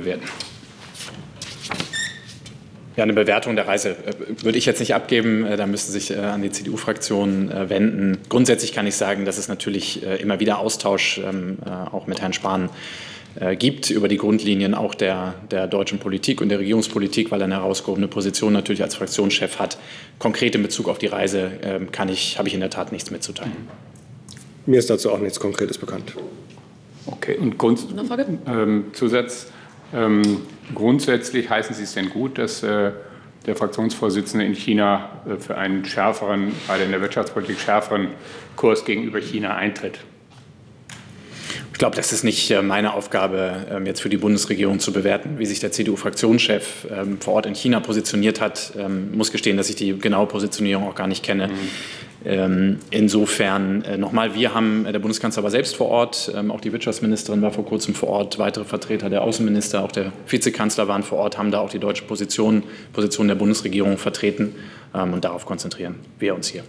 bewerten. Ja, eine Bewertung der Reise würde ich jetzt nicht abgeben. Da müsste sich an die CDU-Fraktion wenden. Grundsätzlich kann ich sagen, dass es natürlich immer wieder Austausch auch mit Herrn Spahn gibt über die Grundlinien auch der deutschen Politik und der Regierungspolitik, weil er eine herausgehobene Position natürlich als Fraktionschef hat. Konkret in Bezug auf die Reise habe ich in der Tat nichts mitzuteilen. Mir ist dazu auch nichts Konkretes bekannt. Okay, und Zusatz. Grundsätzlich heißen Sie es denn gut, dass der Fraktionsvorsitzende in China für einen schärferen, gerade in der Wirtschaftspolitik schärferen Kurs gegenüber China eintritt? Ich glaube, das ist nicht meine Aufgabe, jetzt für die Bundesregierung zu bewerten, wie sich der CDU-Fraktionschef vor Ort in China positioniert hat. Ich muss gestehen, dass ich die genaue Positionierung auch gar nicht kenne. Insofern nochmal, der Bundeskanzler war selbst vor Ort, auch die Wirtschaftsministerin war vor kurzem vor Ort, weitere Vertreter der Außenminister, auch der Vizekanzler waren vor Ort, haben da auch die deutsche Position der Bundesregierung vertreten und darauf konzentrieren wir uns hier.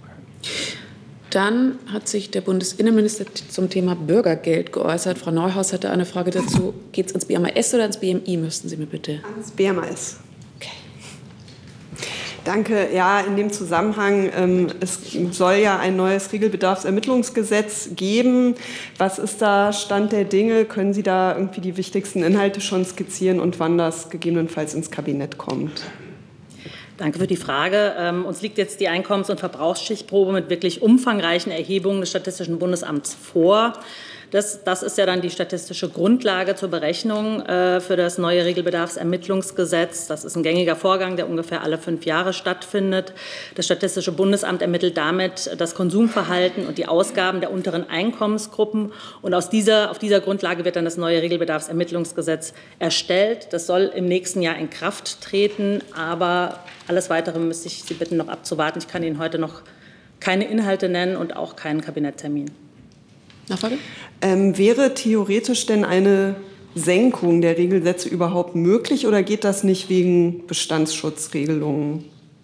Dann hat sich der Bundesinnenminister zum Thema Bürgergeld geäußert. Frau Neuhaus hatte eine Frage dazu. Geht es ans BMAS oder ans BMI, müssten Sie mir bitte? Ans BMAS. Okay. Danke. Ja, in dem Zusammenhang, es soll ja ein neues Regelbedarfsermittlungsgesetz geben. Was ist da Stand der Dinge? Können Sie da irgendwie die wichtigsten Inhalte schon skizzieren und wann das gegebenenfalls ins Kabinett kommt? Danke für die Frage. Uns liegt jetzt die Einkommens- und Verbrauchsschichtprobe mit wirklich umfangreichen Erhebungen des Statistischen Bundesamts vor. Das ist ja dann die statistische Grundlage zur Berechnung für das neue Regelbedarfsermittlungsgesetz. Das ist ein gängiger Vorgang, der ungefähr alle 5 Jahre stattfindet. Das Statistische Bundesamt ermittelt damit das Konsumverhalten und die Ausgaben der unteren Einkommensgruppen. Und auf dieser Grundlage wird dann das neue Regelbedarfsermittlungsgesetz erstellt. Das soll im nächsten Jahr in Kraft treten. Aber alles Weitere müsste ich Sie bitten, noch abzuwarten. Ich kann Ihnen heute noch keine Inhalte nennen und auch keinen Kabinetttermin. Nachfrage? Wäre theoretisch denn eine Senkung der Regelsätze überhaupt möglich oder geht das nicht wegen Bestandsschutzregelungen?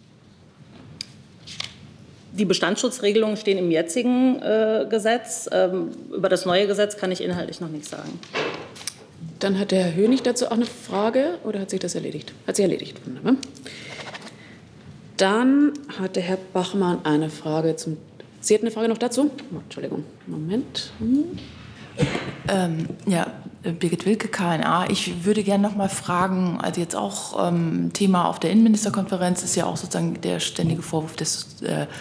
Die Bestandsschutzregelungen stehen im jetzigen Gesetz. Über das neue Gesetz kann ich inhaltlich noch nichts sagen. Dann hat der Herr Hönig dazu auch eine Frage oder hat sich das erledigt? Hat sich erledigt. Wunderbar. Dann hat der Herr Bachmann eine Frage zum. Sie hatten eine Frage noch dazu? Oh, Entschuldigung, Moment. Ja, Birgit Wilke, KNA. Ich würde gerne noch mal fragen, also jetzt auch Thema auf der Innenministerkonferenz ist ja auch sozusagen der ständige Vorwurf des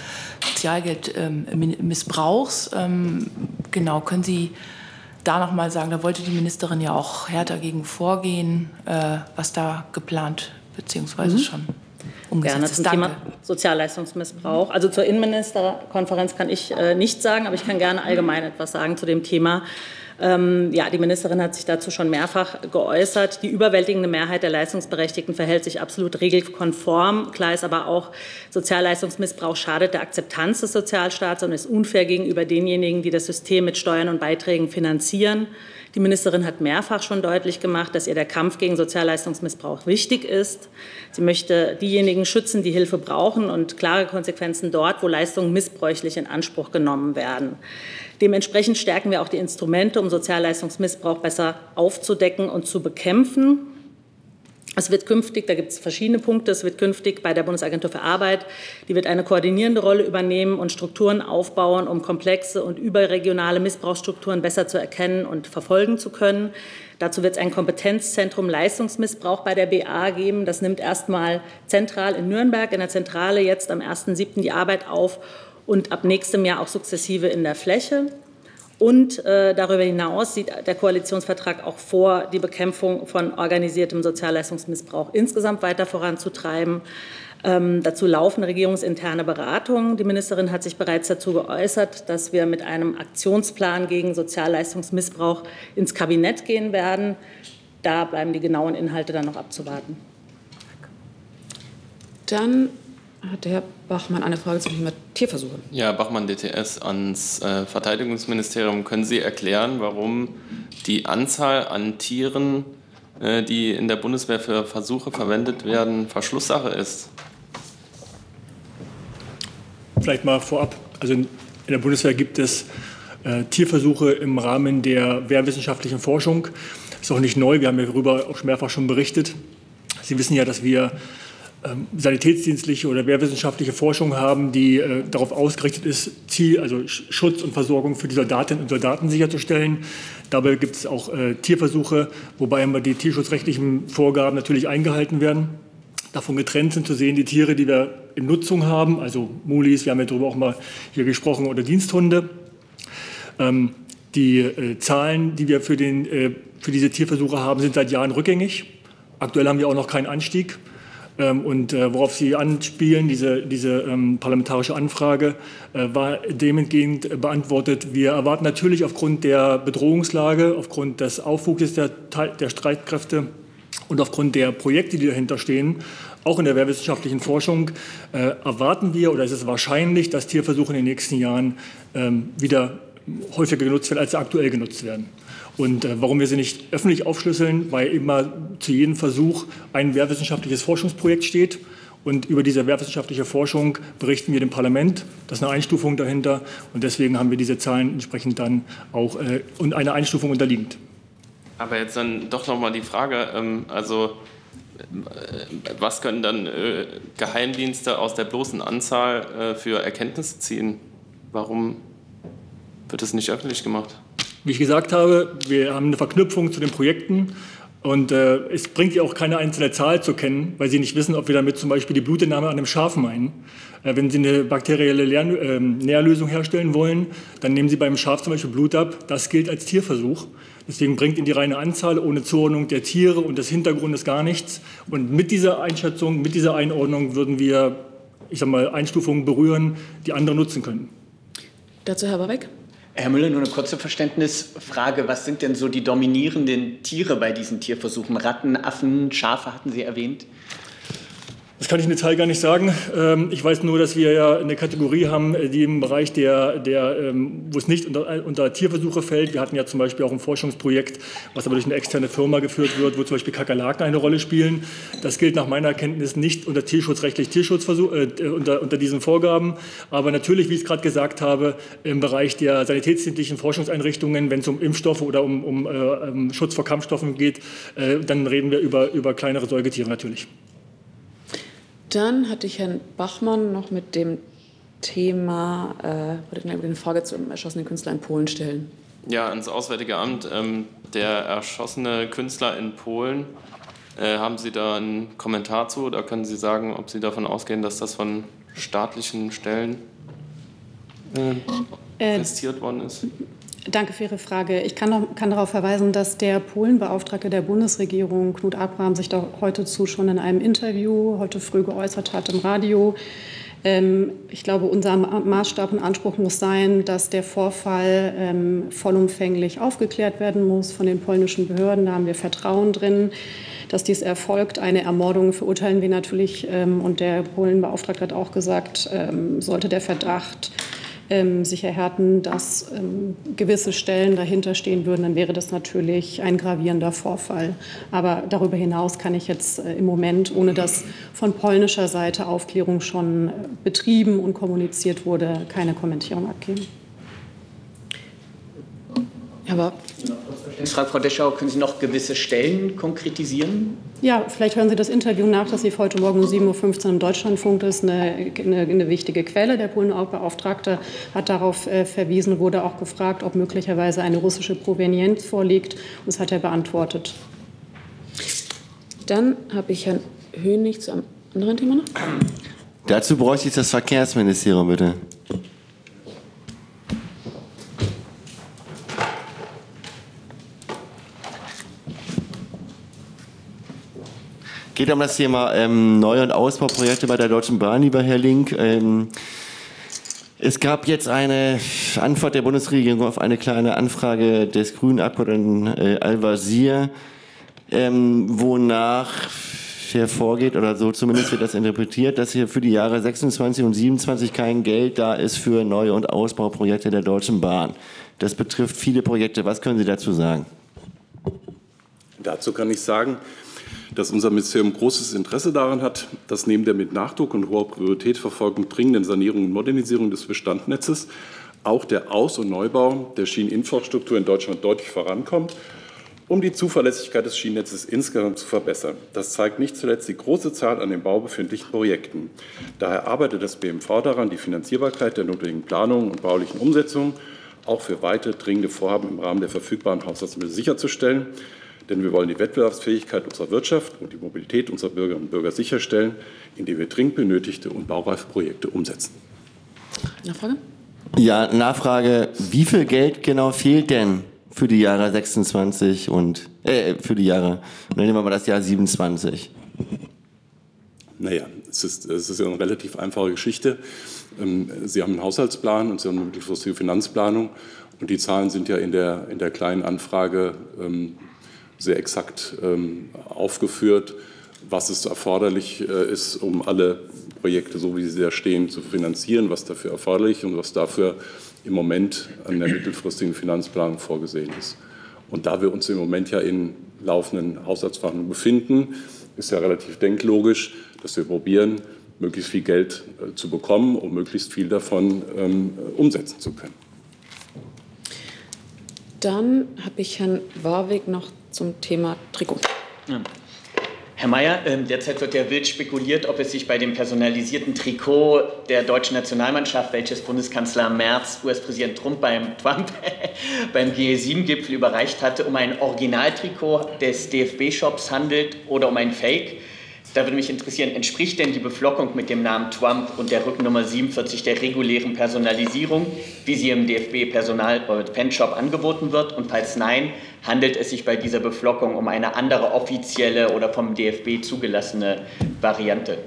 Sozialgeldmissbrauchs. Genau, können Sie da noch mal sagen, da wollte die Ministerin ja auch härter gegen vorgehen, was da geplant bzw. schon umgesetzt Gerne ist. zum Thema Sozialleistungsmissbrauch. Also zur Innenministerkonferenz kann ich nichts sagen, aber ich kann gerne allgemein etwas sagen zu dem Thema. Ja, die Ministerin hat sich dazu schon mehrfach geäußert. Die überwältigende Mehrheit der Leistungsberechtigten verhält sich absolut regelkonform. Klar ist aber auch, Sozialleistungsmissbrauch schadet der Akzeptanz des Sozialstaats und ist unfair gegenüber denjenigen, die das System mit Steuern und Beiträgen finanzieren. Die Ministerin hat mehrfach schon deutlich gemacht, dass ihr der Kampf gegen Sozialleistungsmissbrauch wichtig ist. Sie möchte diejenigen schützen, die Hilfe brauchen und klare Konsequenzen dort, wo Leistungen missbräuchlich in Anspruch genommen werden. Dementsprechend stärken wir auch die Instrumente, um Sozialleistungsmissbrauch besser aufzudecken und zu bekämpfen. Es wird künftig, da gibt es verschiedene Punkte, es wird künftig bei der Bundesagentur für Arbeit, die wird eine koordinierende Rolle übernehmen und Strukturen aufbauen, um komplexe und überregionale Missbrauchsstrukturen besser zu erkennen und verfolgen zu können. Dazu wird es ein Kompetenzzentrum Leistungsmissbrauch bei der BA geben. Das nimmt erstmal zentral in Nürnberg in der Zentrale jetzt am 1.7. die Arbeit auf und ab nächstem Jahr auch sukzessive in der Fläche. Und darüber hinaus sieht der Koalitionsvertrag auch vor, die Bekämpfung von organisiertem Sozialleistungsmissbrauch insgesamt weiter voranzutreiben. Dazu laufen regierungsinterne Beratungen. Die Ministerin hat sich bereits dazu geäußert, dass wir mit einem Aktionsplan gegen Sozialleistungsmissbrauch ins Kabinett gehen werden. Da bleiben die genauen Inhalte dann noch abzuwarten. Dann hat der Herr Bachmann eine Frage zum Thema Tierversuche. Ja, Bachmann, DTS, ans Verteidigungsministerium. Können Sie erklären, warum die Anzahl an Tieren, die in der Bundeswehr für Versuche verwendet werden, Verschlusssache ist? Vielleicht mal vorab. Also in der Bundeswehr gibt es Tierversuche im Rahmen der wehrwissenschaftlichen Forschung. ist auch nicht neu, wir haben ja darüber auch mehrfach schon berichtet. Sie wissen ja, dass wir sanitätsdienstliche oder wehrwissenschaftliche Forschung haben, die darauf ausgerichtet ist, also Schutz und Versorgung für die Soldatinnen und Soldaten sicherzustellen. Dabei gibt es auch Tierversuche, wobei immer die tierschutzrechtlichen Vorgaben natürlich eingehalten werden. Davon getrennt sind zu sehen die Tiere, die wir in Nutzung haben, also Mulis, wir haben ja darüber auch mal hier gesprochen, oder Diensthunde. Die Zahlen, die wir für diese Tierversuche haben, sind seit Jahren rückgängig. Aktuell haben wir auch noch keinen Anstieg. Und worauf Sie anspielen, diese parlamentarische Anfrage, war dementsprechend beantwortet. Wir erwarten natürlich aufgrund der Bedrohungslage, aufgrund des Aufwuchses der Streitkräfte und aufgrund der Projekte, die dahinter stehen, auch in der wehrwissenschaftlichen Forschung, erwarten wir oder ist es wahrscheinlich, dass Tierversuche in den nächsten Jahren wieder häufiger genutzt werden, als sie aktuell genutzt werden. Und warum wir sie nicht öffentlich aufschlüsseln, weil immer zu jedem Versuch ein wehrwissenschaftliches Forschungsprojekt steht. Und über diese wehrwissenschaftliche Forschung berichten wir dem Parlament. Das ist eine Einstufung dahinter. Und deswegen haben wir diese Zahlen entsprechend dann auch und eine Einstufung unterliegend. Aber jetzt dann doch noch mal die Frage, was können dann Geheimdienste aus der bloßen Anzahl für Erkenntnisse ziehen? Warum wird es nicht öffentlich gemacht? Wie ich gesagt habe, wir haben eine Verknüpfung zu den Projekten und es bringt ja auch keine einzelne Zahl zu kennen, weil Sie nicht wissen, ob wir damit zum Beispiel die Blutentnahme an einem Schaf meinen. Wenn Sie eine bakterielle Nährlösung herstellen wollen, dann nehmen Sie beim Schaf zum Beispiel Blut ab. Das gilt als Tierversuch. Deswegen bringt Ihnen die reine Anzahl ohne Zuordnung der Tiere und des Hintergrundes gar nichts. Und mit dieser Einschätzung, mit dieser Einordnung würden wir, Einstufungen berühren, die andere nutzen können. Dazu Herr Warwick. Herr Müller, nur eine kurze Verständnisfrage. Was sind denn so die dominierenden Tiere bei diesen Tierversuchen? Ratten, Affen, Schafe hatten Sie erwähnt? Das kann ich im Detail gar nicht sagen. Ich weiß nur, dass wir ja eine Kategorie haben, die im Bereich wo es nicht unter Tierversuche fällt. Wir hatten ja zum Beispiel auch ein Forschungsprojekt, was aber durch eine externe Firma geführt wird, wo zum Beispiel Kakerlaken eine Rolle spielen. Das gilt nach meiner Erkenntnis nicht unter unter diesen Vorgaben. Aber natürlich, wie ich es gerade gesagt habe, im Bereich der sanitätsdienstlichen Forschungseinrichtungen, wenn es um Impfstoffe oder um Schutz vor Kampfstoffen geht, dann reden wir über kleinere Säugetiere natürlich. Dann hatte ich Herrn Bachmann noch mit dem Thema, eine Frage zum erschossenen Künstler in Polen stellen. Ja, ans Auswärtige Amt. Der erschossene Künstler in Polen, haben Sie da einen Kommentar zu oder können Sie sagen, ob Sie davon ausgehen, dass das von staatlichen Stellen investiert worden ist? Danke für Ihre Frage. Ich kann darauf verweisen, dass der Polenbeauftragte der Bundesregierung, Knut Abraham, sich da heute schon in einem Interview heute früh geäußert hat im Radio. Ich glaube, unser Maßstab und Anspruch muss sein, dass der Vorfall vollumfänglich aufgeklärt werden muss von den polnischen Behörden. Da haben wir Vertrauen drin, dass dies erfolgt. Eine Ermordung verurteilen wir natürlich. Und der Polenbeauftragte hat auch gesagt, sollte der Verdacht sich erhärten, dass gewisse Stellen dahinter stehen würden, dann wäre das natürlich ein gravierender Vorfall. Aber darüber hinaus kann ich jetzt im Moment, ohne dass von polnischer Seite Aufklärung schon betrieben und kommuniziert wurde, keine Kommentierung abgeben. Aber Frau Deschau, können Sie noch gewisse Stellen konkretisieren? Ja, vielleicht hören Sie das Interview nach, das lief heute Morgen um 7.15 Uhr im Deutschlandfunk. Das ist eine wichtige Quelle. Der Polenbeauftragte hat darauf verwiesen, wurde auch gefragt, ob möglicherweise eine russische Provenienz vorliegt. Und das hat er beantwortet. Dann habe ich Herrn Hönig zu einem anderen Thema noch. Dazu bräuchte ich das Verkehrsministerium, bitte. Geht um das Thema Neu- und Ausbauprojekte bei der Deutschen Bahn, lieber Herr Link. Es gab jetzt eine Antwort der Bundesregierung auf eine kleine Anfrage des grünen Abgeordneten Al-Wazir, wonach hervorgeht, oder so zumindest wird das interpretiert, dass hier für die Jahre 26 und 27 kein Geld da ist für Neu- und Ausbauprojekte der Deutschen Bahn. Das betrifft viele Projekte. Was können Sie dazu sagen? Dazu kann ich sagen, dass unser Ministerium großes Interesse daran hat, dass neben der mit Nachdruck und hoher Priorität verfolgten dringenden Sanierung und Modernisierung des Bestandsnetzes auch der Aus- und Neubau der Schieneninfrastruktur in Deutschland deutlich vorankommt. um die Zuverlässigkeit des Schienennetzes insgesamt zu verbessern. Das zeigt nicht zuletzt die große Zahl an im Bau befindlichen Projekten. Daher arbeitet das BMV daran, die Finanzierbarkeit der notwendigen Planung und baulichen Umsetzung auch für weitere dringende Vorhaben im Rahmen der verfügbaren Haushaltsmittel sicherzustellen. Denn wir wollen die Wettbewerbsfähigkeit unserer Wirtschaft und die Mobilität unserer Bürgerinnen und Bürger sicherstellen, indem wir dringend benötigte und baureife Projekte umsetzen. Nachfrage? Ja, Nachfrage. Wie viel Geld genau fehlt denn für die Jahre 26 und nehmen wir mal das Jahr 27? Naja, es ist ja eine relativ einfache Geschichte. Sie haben einen Haushaltsplan und Sie haben eine mittelfristige Finanzplanung. Und die Zahlen sind ja in der kleinen Anfrage sehr exakt aufgeführt, was es erforderlich ist, um alle Projekte, so wie sie da stehen, zu finanzieren, was dafür erforderlich und was dafür im Moment an der mittelfristigen Finanzplanung vorgesehen ist. Und da wir uns im Moment ja in laufenden Haushaltsverhandlungen befinden, ist ja relativ denklogisch, dass wir probieren, möglichst viel Geld zu bekommen, um möglichst viel davon umsetzen zu können. Dann habe ich Herrn Warwick noch zum Thema Trikot. Ja. Herr Mayer, derzeit wird ja wild spekuliert, ob es sich bei dem personalisierten Trikot der deutschen Nationalmannschaft, welches Bundeskanzler Merz US-Präsident Trump beim G7-Gipfel überreicht hatte, um ein Originaltrikot des DFB-Shops handelt oder um ein Fake. Da würde mich interessieren, entspricht denn die Beflockung mit dem Namen Trump und der Rückennummer 47 der regulären Personalisierung, wie sie im DFB-Fanshop angeboten wird? Und falls nein, handelt es sich bei dieser Beflockung um eine andere offizielle oder vom DFB zugelassene Variante?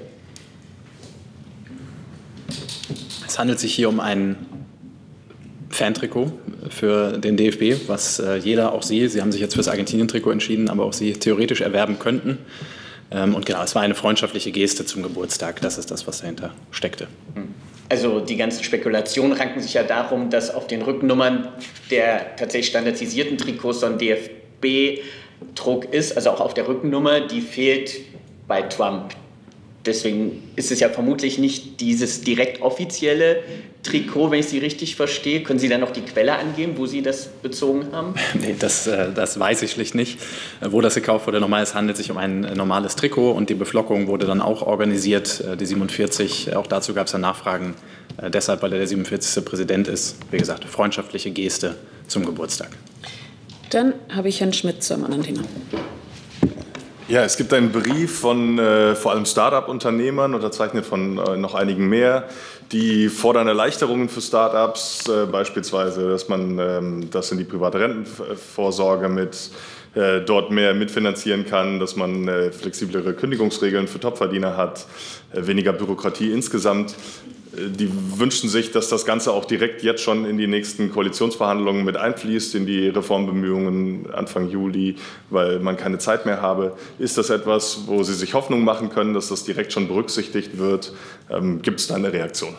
Es handelt sich hier um ein Fantrikot für den DFB, was jeder, auch Sie haben sich jetzt für das Argentinien-Trikot entschieden, aber auch Sie theoretisch erwerben könnten. Und genau, es war eine freundschaftliche Geste zum Geburtstag. Das ist das, was dahinter steckte. Also die ganzen Spekulationen ranken sich ja darum, dass auf den Rückennummern der tatsächlich standardisierten Trikots so ein DFB-Druck ist, also auch auf der Rückennummer, die fehlt bei Trump. Deswegen ist es ja vermutlich nicht dieses direkt offizielle Trikot, wenn ich Sie richtig verstehe. Können Sie da noch die Quelle angeben, wo Sie das bezogen haben? Nee, das weiß ich schlicht nicht, wo das gekauft wurde. Nochmal, es handelt sich um ein normales Trikot und die Beflockung wurde dann auch organisiert, die 47. Auch dazu gab es ja Nachfragen, deshalb, weil er der 47. Präsident ist. Wie gesagt, freundschaftliche Geste zum Geburtstag. Dann habe ich Herrn Schmidt zu einem anderen Thema. Ja, es gibt einen Brief von vor allem Start-up-Unternehmern, unterzeichnet von noch einigen mehr, die fordern Erleichterungen für Start-ups, beispielsweise, dass man das in die private Rentenvorsorge dort mehr mitfinanzieren kann, dass man flexiblere Kündigungsregeln für Topverdiener hat, weniger Bürokratie insgesamt. Die wünschen sich, dass das Ganze auch direkt jetzt schon in die nächsten Koalitionsverhandlungen mit einfließt, in die Reformbemühungen Anfang Juli, weil man keine Zeit mehr habe. Ist das etwas, wo Sie sich Hoffnung machen können, dass das direkt schon berücksichtigt wird? Gibt es da eine Reaktion?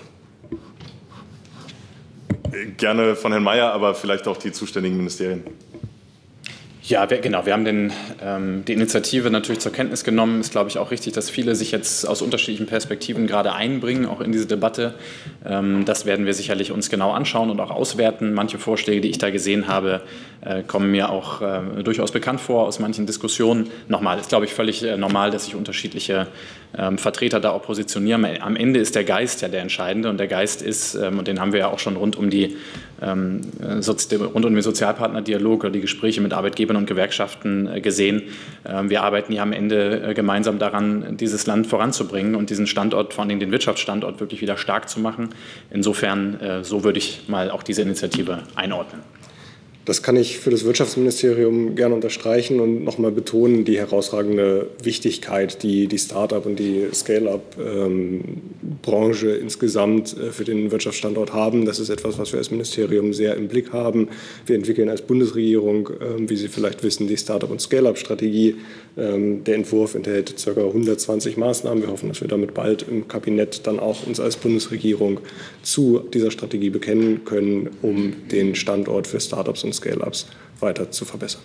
Gerne von Herrn Mayer, aber vielleicht auch die zuständigen Ministerien. Ja, genau. Wir haben die Initiative natürlich zur Kenntnis genommen. Ist, glaube ich, auch richtig, dass viele sich jetzt aus unterschiedlichen Perspektiven gerade einbringen, auch in diese Debatte. Das werden wir sicherlich uns genau anschauen und auch auswerten. Manche Vorschläge, die ich da gesehen habe, kommen mir auch durchaus bekannt vor aus manchen Diskussionen. Nochmal, ist, glaube ich, völlig normal, dass sich unterschiedliche Vertreter da auch positionieren. Am Ende ist der Geist ja der entscheidende und der Geist ist, und den haben wir ja auch schon rund um den Sozialpartnerdialog oder die Gespräche mit Arbeitgebern und Gewerkschaften gesehen. Wir arbeiten ja am Ende gemeinsam daran, dieses Land voranzubringen und diesen Standort, vor allem den Wirtschaftsstandort, wirklich wieder stark zu machen. Insofern, so würde ich mal auch diese Initiative einordnen. Das kann ich für das Wirtschaftsministerium gerne unterstreichen und nochmal betonen, die herausragende Wichtigkeit, die die Start-up und die Scale-up-Branche insgesamt für den Wirtschaftsstandort haben. Das ist etwas, was wir als Ministerium sehr im Blick haben. Wir entwickeln als Bundesregierung, wie Sie vielleicht wissen, die Start-up- und Scale-up-Strategie. Der Entwurf enthält ca. 120 Maßnahmen. Wir hoffen, dass wir damit bald im Kabinett dann auch uns als Bundesregierung zu dieser Strategie bekennen können, um den Standort für Start-ups und Scale-ups weiter zu verbessern.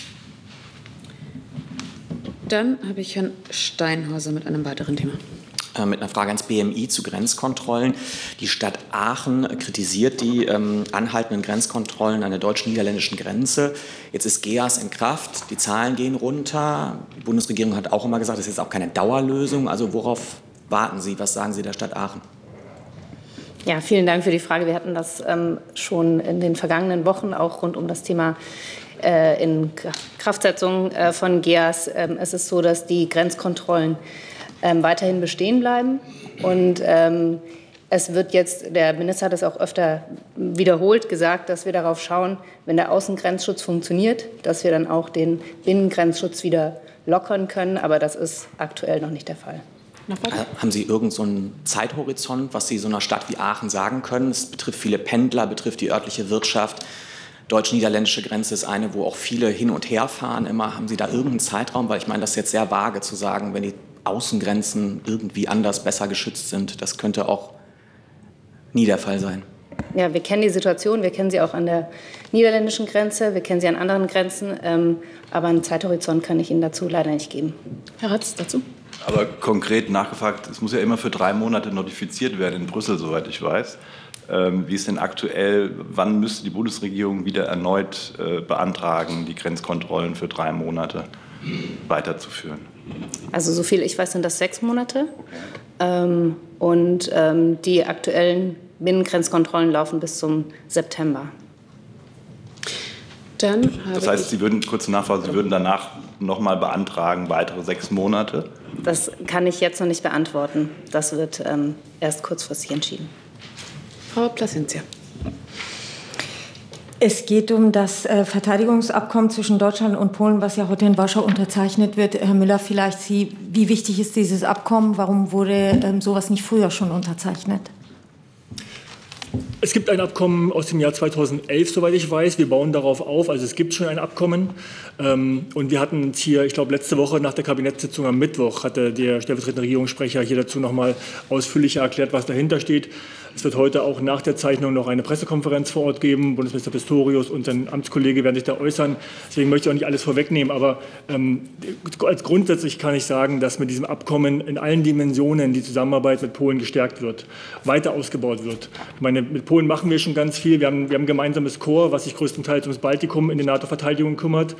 Dann habe ich Herrn Steinhauser mit einem weiteren Thema. mit einer Frage ans BMI zu Grenzkontrollen. Die Stadt Aachen kritisiert die anhaltenden Grenzkontrollen an der deutsch-niederländischen Grenze. Jetzt ist GEAS in Kraft, die Zahlen gehen runter. Die Bundesregierung hat auch immer gesagt, das ist jetzt auch keine Dauerlösung. Also worauf warten Sie? Was sagen Sie der Stadt Aachen? Ja, vielen Dank für die Frage. Wir hatten das schon in den vergangenen Wochen auch rund um das Thema in Kraftsetzung von GEAS. Es ist so, dass die Grenzkontrollen weiterhin bestehen bleiben. Und es wird jetzt, der Minister hat es auch öfter wiederholt gesagt, dass wir darauf schauen, wenn der Außengrenzschutz funktioniert, dass wir dann auch den Binnengrenzschutz wieder lockern können. Aber das ist aktuell noch nicht der Fall. Haben Sie irgend so einen Zeithorizont, was Sie so einer Stadt wie Aachen sagen können? Es betrifft viele Pendler, betrifft die örtliche Wirtschaft. Deutsch-niederländische Grenze ist eine, wo auch viele hin und her fahren immer. Haben Sie da irgendeinen Zeitraum? Weil ich meine, das ist jetzt sehr vage zu sagen, wenn die Außengrenzen irgendwie anders, besser geschützt sind. Das könnte auch nie der Fall sein. Ja, wir kennen die Situation, wir kennen sie auch an der niederländischen Grenze, wir kennen sie an anderen Grenzen, aber einen Zeithorizont kann ich Ihnen dazu leider nicht geben. Herr Ratz, dazu? Aber konkret nachgefragt, es muss ja immer für 3 Monate notifiziert werden in Brüssel, soweit ich weiß. Wie ist denn aktuell, wann müsste die Bundesregierung wieder erneut beantragen, die Grenzkontrollen für 3 Monate weiterzuführen? Also so viel ich weiß, sind das 6 Monate. Und die aktuellen Binnengrenzkontrollen laufen bis zum September. Das heißt, Sie würden, kurze Nachfrage, Sie würden danach nochmal beantragen, weitere 6 Monate? Das kann ich jetzt noch nicht beantworten. Das wird erst kurzfristig entschieden. Frau Plasencia. Es geht um das Verteidigungsabkommen zwischen Deutschland und Polen, was ja heute in Warschau unterzeichnet wird. Herr Müller, vielleicht Sie, wie wichtig ist dieses Abkommen? Warum wurde sowas nicht früher schon unterzeichnet? Es gibt ein Abkommen aus dem Jahr 2011, soweit ich weiß. Wir bauen darauf auf. Also es gibt schon ein Abkommen. Und wir hatten uns hier, ich glaube, letzte Woche nach der Kabinettssitzung am Mittwoch, hatte der stellvertretende Regierungssprecher hier dazu noch mal ausführlicher erklärt, was dahinter steht. Es wird heute auch nach der Zeichnung noch eine Pressekonferenz vor Ort geben. Bundesminister Pistorius und sein Amtskollege werden sich da äußern. Deswegen möchte ich auch nicht alles vorwegnehmen. Aber als grundsätzlich kann ich sagen, dass mit diesem Abkommen in allen Dimensionen die Zusammenarbeit mit Polen gestärkt wird, weiter ausgebaut wird. Ich meine, mit Polen machen wir schon ganz viel. Wir haben ein gemeinsames Korps, was sich größtenteils ums Baltikum in der NATO-Verteidigung kümmert.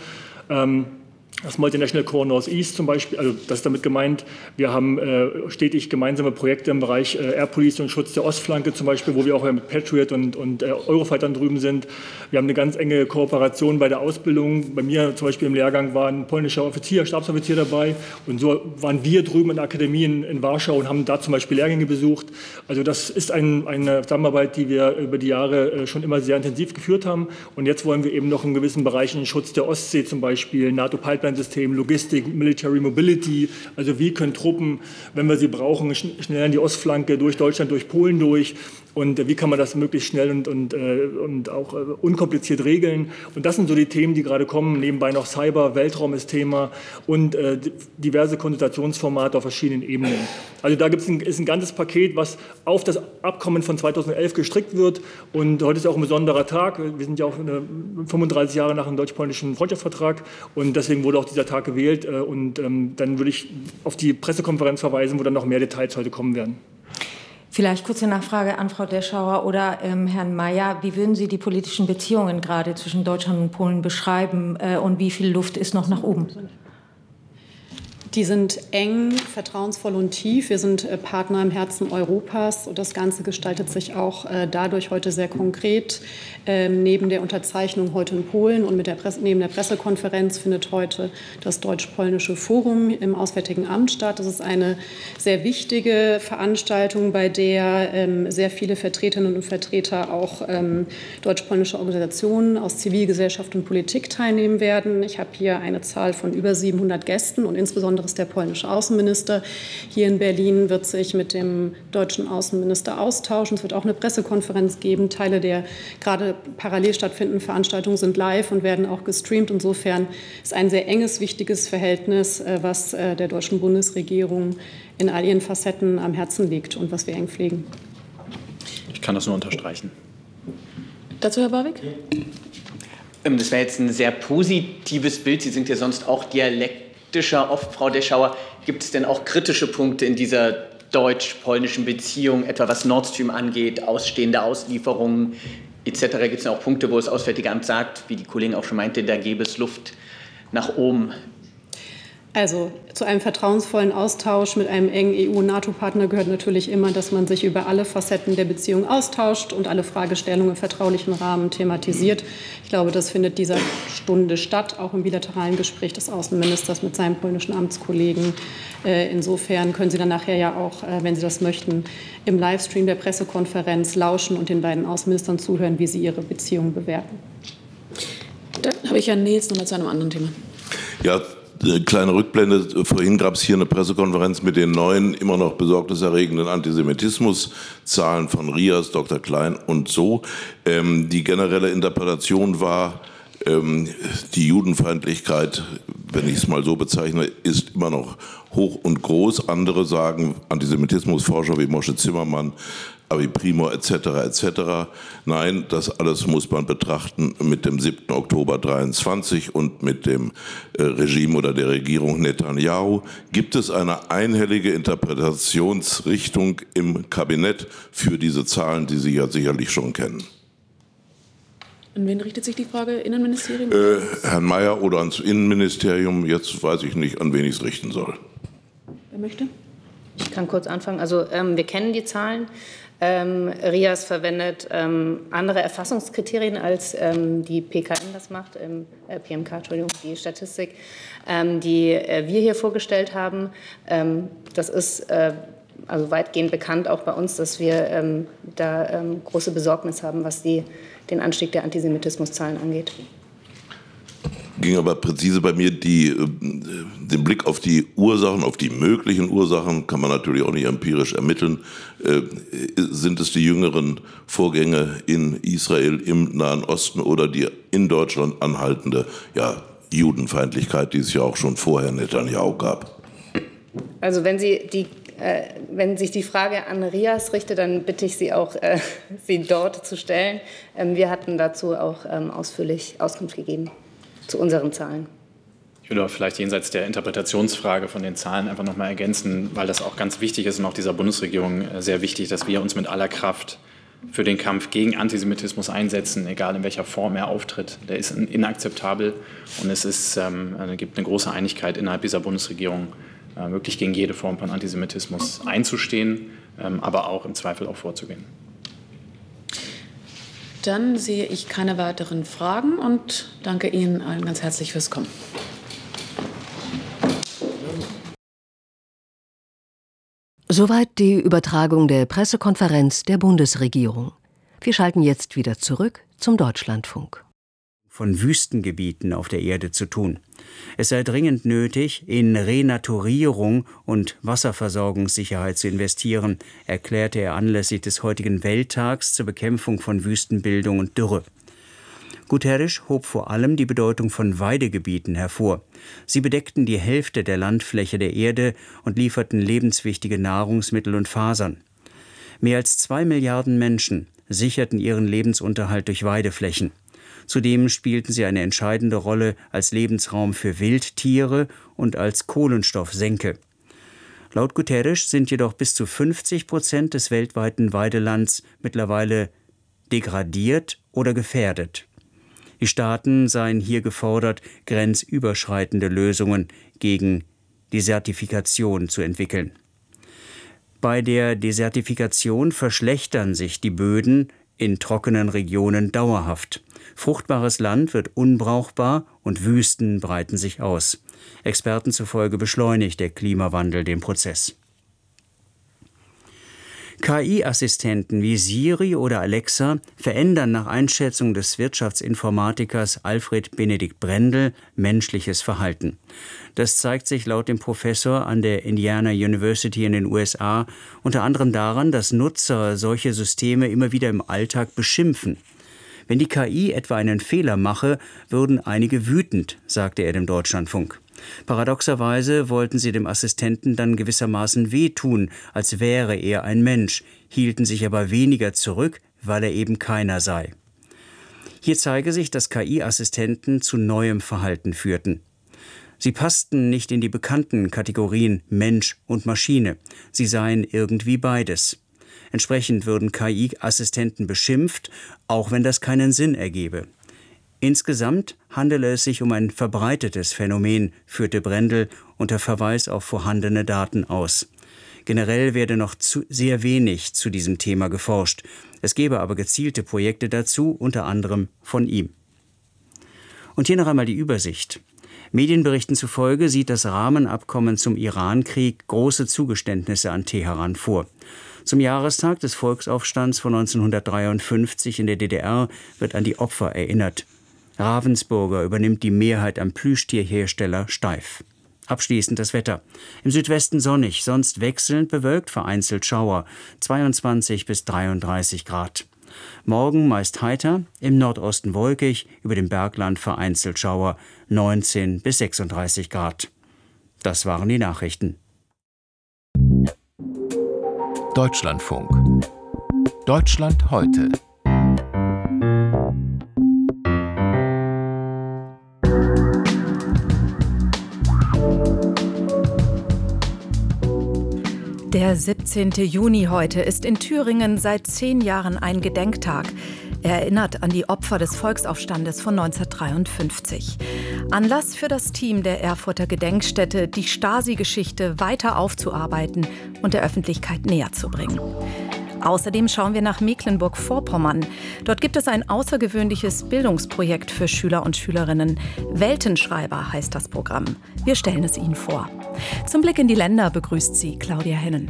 Das Multinational Corps Northeast zum Beispiel, also das ist damit gemeint, wir haben stetig gemeinsame Projekte im Bereich Air Police und Schutz der Ostflanke zum Beispiel, wo wir auch mit Patriot und Eurofightern drüben sind. Wir haben eine ganz enge Kooperation bei der Ausbildung. Bei mir zum Beispiel im Lehrgang war ein polnischer Offizier, Stabsoffizier dabei und so waren wir drüben in der Akademie in Warschau und haben da zum Beispiel Lehrgänge besucht. Also das ist eine Zusammenarbeit, die wir über die Jahre schon immer sehr intensiv geführt haben und jetzt wollen wir eben noch in gewissen Bereichen Schutz der Ostsee zum Beispiel, NATO-Pipeline-System, Logistik, Military Mobility, also wie können Truppen, wenn wir sie brauchen, schnell an die Ostflanke durch Deutschland, durch Polen durch und wie kann man das möglichst schnell und auch unkompliziert regeln. Und das sind so die Themen, die gerade kommen. Nebenbei noch Cyber, Weltraum ist Thema und diverse Konsultationsformate auf verschiedenen Ebenen. Also da ist ein ganzes Paket, was auf das Abkommen von 2011 gestrickt wird. Und heute ist auch ein besonderer Tag. Wir sind ja auch 35 Jahre nach dem deutsch-polnischen Freundschaftsvertrag. Und deswegen wurde auch dieser Tag gewählt. Und dann würde ich auf die Pressekonferenz verweisen, wo dann noch mehr Details heute kommen werden. Vielleicht kurze Nachfrage an Frau Deschauer oder Herrn Mayer. Wie würden Sie die politischen Beziehungen gerade zwischen Deutschland und Polen beschreiben und wie viel Luft ist noch nach oben? Die sind eng, vertrauensvoll und tief. Wir sind Partner im Herzen Europas und das Ganze gestaltet sich auch dadurch heute sehr konkret. Neben der Unterzeichnung heute in Polen und neben der Pressekonferenz findet heute das Deutsch-Polnische Forum im Auswärtigen Amt statt. Das ist eine sehr wichtige Veranstaltung, bei der sehr viele Vertreterinnen und Vertreter auch deutsch-polnischer Organisationen aus Zivilgesellschaft und Politik teilnehmen werden. Ich habe hier eine Zahl von über 700 Gästen und insbesondere ist der polnische Außenminister hier in Berlin, wird sich mit dem deutschen Außenminister austauschen. Es wird auch eine Pressekonferenz geben. Teile der gerade parallel stattfindenden Veranstaltungen sind live und werden auch gestreamt. Insofern ist ein sehr enges, wichtiges Verhältnis, was der deutschen Bundesregierung in all ihren Facetten am Herzen liegt und was wir eng pflegen. Ich kann das nur unterstreichen. Dazu Herr Barwig? Das wäre jetzt ein sehr positives Bild. Sie sind ja sonst auch dialektischer oft, Frau Deschauer. Gibt es denn auch kritische Punkte in dieser deutsch-polnischen Beziehungen, etwa was Nord Stream angeht, ausstehende Auslieferungen etc. Gibt es auch Punkte, wo das Auswärtige Amt sagt, wie die Kollegin auch schon meinte, da gäbe es Luft nach oben? Also zu einem vertrauensvollen Austausch mit einem engen EU-NATO-Partner gehört natürlich immer, dass man sich über alle Facetten der Beziehung austauscht und alle Fragestellungen im vertraulichen Rahmen thematisiert. Ich glaube, das findet dieser Stunde statt, auch im bilateralen Gespräch des Außenministers mit seinem polnischen Amtskollegen. Insofern können Sie dann nachher ja auch, wenn Sie das möchten, im Livestream der Pressekonferenz lauschen und den beiden Außenministern zuhören, wie sie ihre Beziehungen bewerten. Dann habe ich Herrn Nils noch mal zu einem anderen Thema. Ja, kleine Rückblende. Vorhin gab es hier eine Pressekonferenz mit den neuen, immer noch besorgniserregenden Antisemitismuszahlen von Rias, Dr. Klein und so. Die generelle Interpretation war, die Judenfeindlichkeit, wenn ich es mal so bezeichne, ist immer noch hoch und groß. Andere sagen, Antisemitismusforscher wie Moshe Zimmermann, Avi Primo etc. Nein, das alles muss man betrachten mit dem 7. Oktober 23 und mit dem Regime oder der Regierung Netanyahu. Gibt es eine einhellige Interpretationsrichtung im Kabinett für diese Zahlen, die Sie ja sicherlich schon kennen? An wen richtet sich die Frage? Innenministerium? Herrn Mayer oder ans Innenministerium? Jetzt weiß ich nicht, an wen ich es richten soll. Wer möchte? Ich kann kurz anfangen. Also wir kennen die Zahlen. Rias verwendet andere Erfassungskriterien, als die PKN das macht, PMK, Entschuldigung, die Statistik, die wir hier vorgestellt haben. Das ist also weitgehend bekannt auch bei uns, dass wir da große Besorgnis haben, was den Anstieg der Antisemitismuszahlen angeht. Ging aber präzise bei mir den Blick auf die Ursachen, auf die möglichen Ursachen, kann man natürlich auch nicht empirisch ermitteln. Sind es die jüngeren Vorgänge in Israel, im Nahen Osten oder die in Deutschland anhaltende Judenfeindlichkeit, die es ja auch schon vorher Netanyahu gab? Also wenn sich die Frage an Rias richtet, dann bitte ich Sie auch, sie dort zu stellen. Wir hatten dazu auch ausführlich Auskunft gegeben zu unseren Zahlen. Ich würde aber vielleicht jenseits der Interpretationsfrage von den Zahlen einfach noch mal ergänzen, weil das auch ganz wichtig ist und auch dieser Bundesregierung sehr wichtig, dass wir uns mit aller Kraft für den Kampf gegen Antisemitismus einsetzen, egal in welcher Form er auftritt. Der ist inakzeptabel und es gibt eine große Einigkeit innerhalb dieser Bundesregierung, wirklich gegen jede Form von Antisemitismus einzustehen, aber auch im Zweifel auch vorzugehen. Dann sehe ich keine weiteren Fragen und danke Ihnen allen ganz herzlich fürs Kommen. Soweit die Übertragung der Pressekonferenz der Bundesregierung. Wir schalten jetzt wieder zurück zum Deutschlandfunk. Von Wüstengebieten auf der Erde zu tun. Es sei dringend nötig, in Renaturierung und Wasserversorgungssicherheit zu investieren, erklärte er anlässlich des heutigen Welttags zur Bekämpfung von Wüstenbildung und Dürre. Guterres hob vor allem die Bedeutung von Weidegebieten hervor. Sie bedeckten die Hälfte der Landfläche der Erde und lieferten lebenswichtige Nahrungsmittel und Fasern. Mehr als 2 Milliarden Menschen sicherten ihren Lebensunterhalt durch Weideflächen. Zudem spielten sie eine entscheidende Rolle als Lebensraum für Wildtiere und als Kohlenstoffsenke. Laut Guterres sind jedoch bis zu 50% des weltweiten Weidelands mittlerweile degradiert oder gefährdet. Die Staaten seien hier gefordert, grenzüberschreitende Lösungen gegen Desertifikation zu entwickeln. Bei der Desertifikation verschlechtern sich die Böden in trockenen Regionen dauerhaft. Fruchtbares Land wird unbrauchbar und Wüsten breiten sich aus. Experten zufolge beschleunigt der Klimawandel den Prozess. KI-Assistenten wie Siri oder Alexa verändern nach Einschätzung des Wirtschaftsinformatikers Alfred Benedikt Brendel menschliches Verhalten. Das zeigt sich laut dem Professor an der Indiana University in den USA unter anderem daran, dass Nutzer solche Systeme immer wieder im Alltag beschimpfen. Wenn die KI etwa einen Fehler mache, würden einige wütend, sagte er dem Deutschlandfunk. Paradoxerweise wollten sie dem Assistenten dann gewissermaßen wehtun, als wäre er ein Mensch, hielten sich aber weniger zurück, weil er eben keiner sei. Hier zeige sich, dass KI-Assistenten zu neuem Verhalten führten. Sie passten nicht in die bekannten Kategorien Mensch und Maschine. Sie seien irgendwie beides. Entsprechend würden KI-Assistenten beschimpft, auch wenn das keinen Sinn ergebe. Insgesamt handele es sich um ein verbreitetes Phänomen, führte Brendel unter Verweis auf vorhandene Daten aus. Generell werde noch sehr wenig zu diesem Thema geforscht. Es gebe aber gezielte Projekte dazu, unter anderem von ihm. Und hier noch einmal die Übersicht. Medienberichten zufolge sieht das Rahmenabkommen zum Irankrieg große Zugeständnisse an Teheran vor. Zum Jahrestag des Volksaufstands von 1953 in der DDR wird an die Opfer erinnert. Ravensburger übernimmt die Mehrheit am Plüschtierhersteller Steiff. Abschließend das Wetter. Im Südwesten sonnig, sonst wechselnd bewölkt, vereinzelt Schauer, 22 bis 33 Grad. Morgen meist heiter, im Nordosten wolkig, über dem Bergland vereinzelt Schauer, 19 bis 36 Grad. Das waren die Nachrichten. Deutschlandfunk. Deutschland heute. Der 17. Juni heute ist in Thüringen seit 10 Jahren ein Gedenktag. Er erinnert an die Opfer des Volksaufstandes von 1953. Anlass für das Team der Erfurter Gedenkstätte, die Stasi-Geschichte weiter aufzuarbeiten und der Öffentlichkeit näher zu bringen. Außerdem schauen wir nach Mecklenburg-Vorpommern. Dort gibt es ein außergewöhnliches Bildungsprojekt für Schüler und Schülerinnen. Weltenschreiber heißt das Programm. Wir stellen es Ihnen vor. Zum Blick in die Länder begrüßt Sie Claudia Hennen.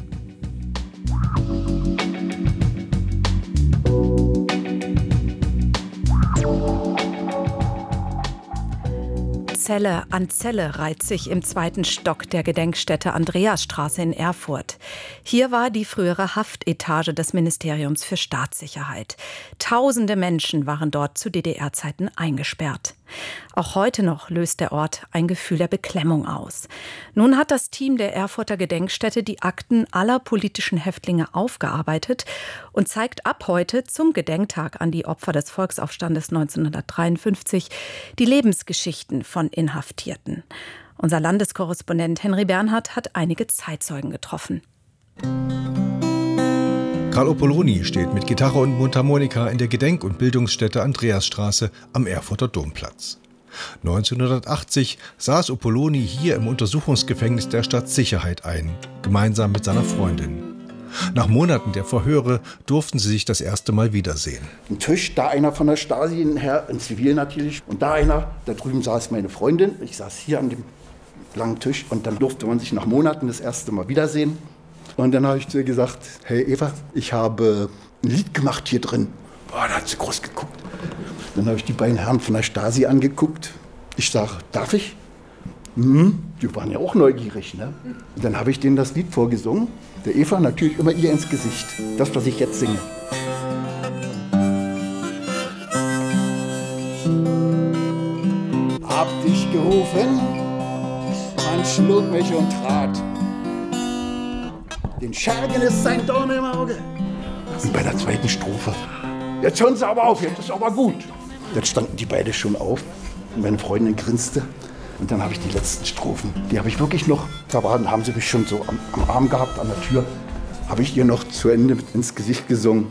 Zelle an Zelle reiht sich im 2. Stock der Gedenkstätte Andreasstraße in Erfurt. Hier war die frühere Haftetage des Ministeriums für Staatssicherheit. Tausende Menschen waren dort zu DDR-Zeiten eingesperrt. Auch heute noch löst der Ort ein Gefühl der Beklemmung aus. Nun hat das Team der Erfurter Gedenkstätte die Akten aller politischen Häftlinge aufgearbeitet und zeigt ab heute zum Gedenktag an die Opfer des Volksaufstandes 1953 die Lebensgeschichten von Inhaftierten. Unser Landeskorrespondent Henry Bernhard hat einige Zeitzeugen getroffen. Karl Opoloni steht mit Gitarre und Mundharmonika in der Gedenk- und Bildungsstätte Andreasstraße am Erfurter Domplatz. 1980 saß Opoloni hier im Untersuchungsgefängnis der Stadtsicherheit ein, gemeinsam mit seiner Freundin. Nach Monaten der Verhöre durften sie sich das erste Mal wiedersehen. Ein Tisch, da einer von der Stasi, ein Herr, ein Zivil natürlich, und da einer, da drüben saß meine Freundin, ich saß hier an dem langen Tisch und dann durfte man sich nach Monaten das erste Mal wiedersehen. Und dann habe ich zu ihr gesagt, hey Eva, ich habe ein Lied gemacht hier drin. Boah, da hat sie groß geguckt. Dann habe ich die beiden Herren von der Stasi angeguckt. Ich sage, darf ich? Die waren ja auch neugierig, ne? Und dann habe ich denen das Lied vorgesungen. Der Eva natürlich immer ihr ins Gesicht. Das, was ich jetzt singe. Hab dich gerufen, man schlug mich und trat. Den Schergen ist sein Dorn im Auge. Und bei der zweiten Strophe, jetzt hören Sie aber auf, jetzt ist aber gut. Jetzt standen die beide schon auf und meine Freundin grinste. Und dann habe ich die letzten Strophen, die habe ich wirklich noch, da haben sie mich schon so am Arm gehabt, an der Tür, habe ich ihr noch zu Ende ins Gesicht gesungen.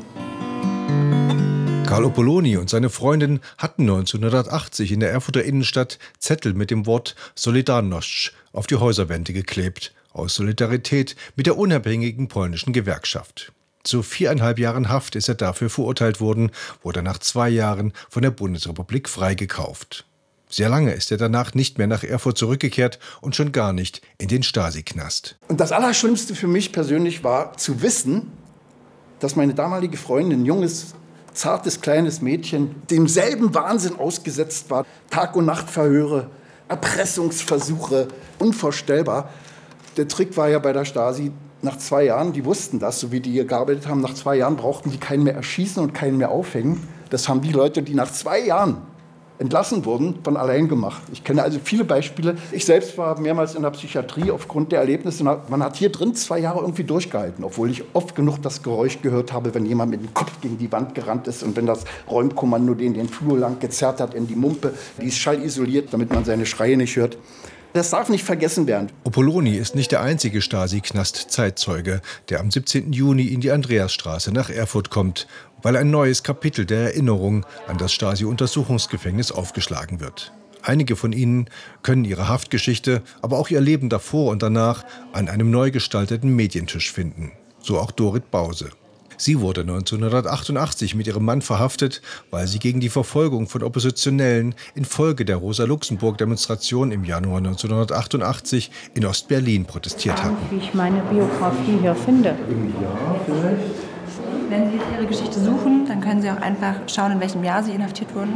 Karl Opoloni und seine Freundin hatten 1980 in der Erfurter Innenstadt Zettel mit dem Wort Solidarność auf die Häuserwände geklebt, aus Solidarität mit der unabhängigen polnischen Gewerkschaft. Zu 4,5 Jahren Haft ist er dafür verurteilt worden, wurde nach 2 Jahren von der Bundesrepublik freigekauft. Sehr lange ist er danach nicht mehr nach Erfurt zurückgekehrt und schon gar nicht in den Stasi-Knast. Und das Allerschlimmste für mich persönlich war zu wissen, dass meine damalige Freundin, ein junges, zartes, kleines Mädchen, demselben Wahnsinn ausgesetzt war. Tag- und Nachtverhöre, Erpressungsversuche, unvorstellbar. Der Trick war ja bei der Stasi, nach 2 Jahren, die wussten das, so wie die hier gearbeitet haben, nach 2 Jahren brauchten die keinen mehr erschießen und keinen mehr aufhängen. Das haben die Leute, die nach 2 Jahren entlassen wurden, von allein gemacht. Ich kenne also viele Beispiele. Ich selbst war mehrmals in der Psychiatrie aufgrund der Erlebnisse. Man hat hier drin 2 Jahre irgendwie durchgehalten, obwohl ich oft genug das Geräusch gehört habe, wenn jemand mit dem Kopf gegen die Wand gerannt ist und wenn das Räumkommando den Flur lang gezerrt hat in die Mumpe. Die ist schallisoliert, damit man seine Schreie nicht hört. Das darf nicht vergessen werden. Opoloni ist nicht der einzige Stasi-Knast-Zeitzeuge, der am 17. Juni in die Andreasstraße nach Erfurt kommt, weil ein neues Kapitel der Erinnerung an das Stasi-Untersuchungsgefängnis aufgeschlagen wird. Einige von ihnen können ihre Haftgeschichte, aber auch ihr Leben davor und danach an einem neu gestalteten Medientisch finden. So auch Dorit Bause. Sie wurde 1988 mit ihrem Mann verhaftet, weil sie gegen die Verfolgung von Oppositionellen infolge der Rosa-Luxemburg-Demonstration im Januar 1988 in Ostberlin protestiert hatten. Wie ich meine Biografie hier finde. Ja, vielleicht. Wenn Sie jetzt Ihre Geschichte suchen, dann können Sie auch einfach schauen, in welchem Jahr Sie inhaftiert wurden.